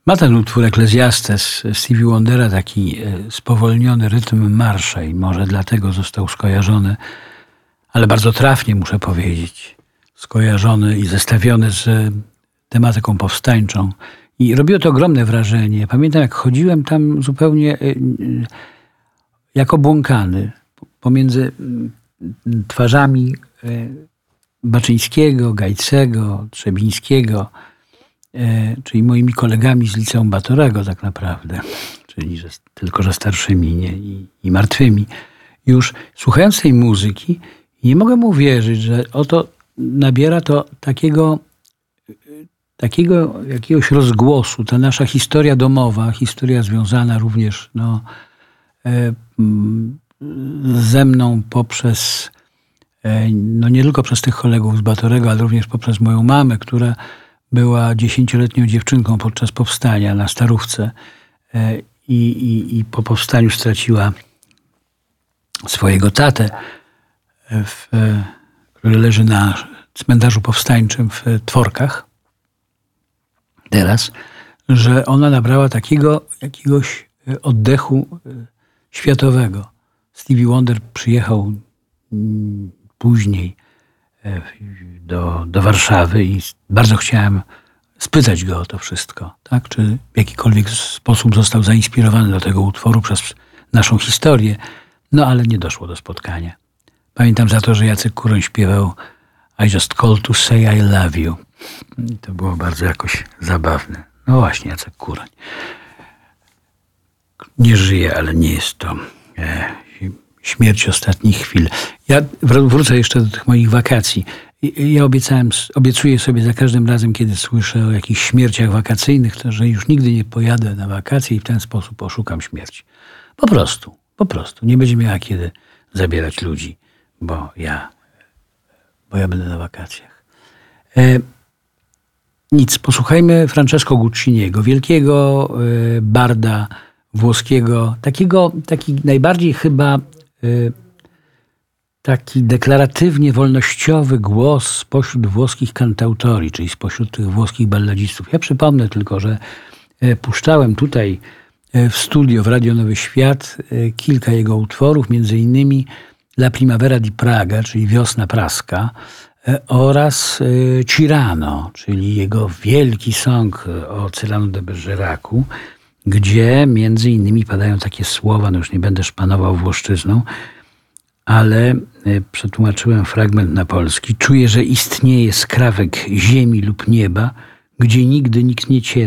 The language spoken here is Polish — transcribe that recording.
Ma ten utwór Ecclesiastes Stevie Wondera taki spowolniony rytm marsza i może dlatego został skojarzony, ale bardzo trafnie muszę powiedzieć, skojarzony i zestawiony z tematyką powstańczą. I robiło to ogromne wrażenie. Pamiętam, jak chodziłem tam zupełnie jak obłąkany pomiędzy twarzami Baczyńskiego, Gajcego, Trzebińskiego, czyli moimi kolegami z liceum Batorego tak naprawdę, czyli tylko że starszymi i martwymi. Już słuchając tej muzyki nie mogłem uwierzyć, że oto nabiera to takiego jakiegoś rozgłosu, ta nasza historia domowa, historia związana również ze mną poprzez, nie tylko przez tych kolegów z Batorego, ale również poprzez moją mamę, która była 10-letnią dziewczynką podczas powstania na Starówce i po powstaniu straciła swojego tatę, który leży na cmentarzu powstańczym w Tworkach teraz, że ona nabrała jakiegoś oddechu światowego. Stevie Wonder przyjechał później do Warszawy i bardzo chciałem spytać go o to wszystko, tak? Czy w jakikolwiek sposób został zainspirowany do tego utworu przez naszą historię, ale nie doszło do spotkania. Pamiętam za to, że Jacek Kuroń śpiewał I just called to say I love you. I to było bardzo jakoś zabawne. No właśnie, Jacek Kuroń. Nie żyje, ale nie jest to śmierć ostatnich chwil. Ja wrócę jeszcze do tych moich wakacji. Ja obiecuję sobie za każdym razem, kiedy słyszę o jakichś śmierciach wakacyjnych, to że już nigdy nie pojadę na wakacje i w ten sposób oszukam śmierć. Po prostu. Nie będzie miała kiedy zabierać ludzi, bo ja będę na wakacjach. Nic, posłuchajmy Francesco Gucciniego, wielkiego barda włoskiego, taki najbardziej chyba taki deklaratywnie wolnościowy głos spośród włoskich kantautori, czyli spośród tych włoskich balladzistów. Ja przypomnę tylko, że puszczałem tutaj w studio w Radio Nowy Świat kilka jego utworów, między innymi La Primavera di Praga, czyli Wiosna Praska, oraz Cirano, czyli jego wielki song o Cyrano de Bergeracu, gdzie między innymi padają takie słowa, już nie będę szpanował włoszczyzną, ale przetłumaczyłem fragment na polski. Czuję, że istnieje skrawek ziemi lub nieba, gdzie nigdy nikt nie cierpi.